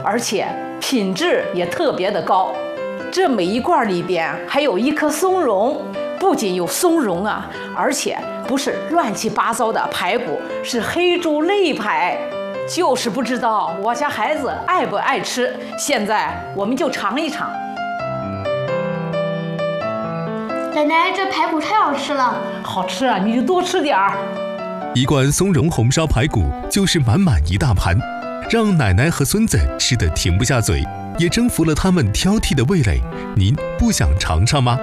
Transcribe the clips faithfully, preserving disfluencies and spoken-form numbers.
而且品质也特别的高。这每一罐里边还有一颗松茸，不仅有松茸啊，而且不是乱七八糟的排骨，是黑猪肋排。就是不知道我家孩子爱不爱吃，现在我们就尝一尝。 奶奶，这排骨太好吃了。 好吃啊，你就多吃点儿。 一罐松茸红烧排骨就是满满一大盘，让奶奶和孙子吃得停不下嘴，也征服了他们挑剔的味蕾。您不想尝尝吗？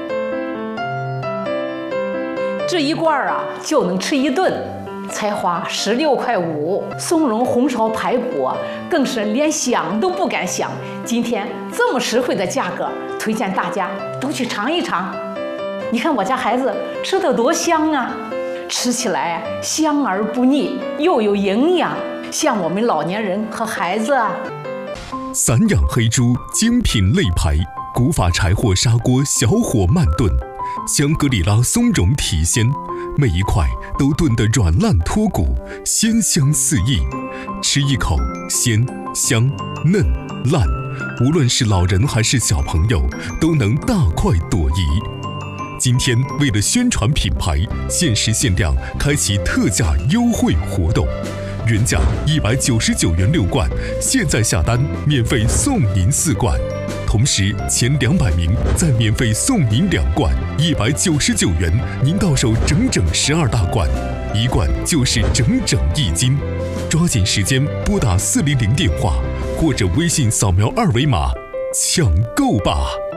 这一罐啊就能吃一顿，才花十六块五。松茸红烧排骨啊，更是连想都不敢想。今天这么实惠的价格，推荐大家都去尝一尝。你看我家孩子吃得多香啊，吃起来香而不腻，又有营养，像我们老年人和孩子啊。 散养黑猪精品肋排，古法柴火砂锅小火慢炖，香格里拉松茸提鲜，每一块都炖得软烂脱骨，鲜香四溢。吃一口，鲜香嫩烂，无论是老人还是小朋友，都能大快朵颐。今天为了宣传品牌，限时限量开启特价优惠活动，原价一百九十九元六罐，现在下单免费送您四罐，同时前两百名再免费送您两罐，一百九十九元您到手整整十二大罐，一罐就是整整一斤。抓紧时间拨打四零零电话或者微信扫描二维码抢购吧。